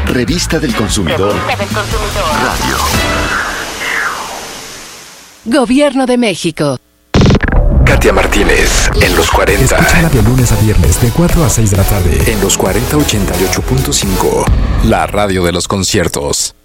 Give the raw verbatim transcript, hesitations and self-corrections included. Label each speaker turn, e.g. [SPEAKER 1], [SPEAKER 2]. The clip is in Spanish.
[SPEAKER 1] Revista del Consumidor.
[SPEAKER 2] Revista del Consumidor.
[SPEAKER 1] Radio.
[SPEAKER 3] Gobierno de México.
[SPEAKER 4] Katia Martínez, en los cuarenta.
[SPEAKER 5] Escúchala de lunes a viernes, de cuatro a seis de la tarde.
[SPEAKER 4] En los cuarenta ochenta y ocho punto cinco. La radio de los conciertos.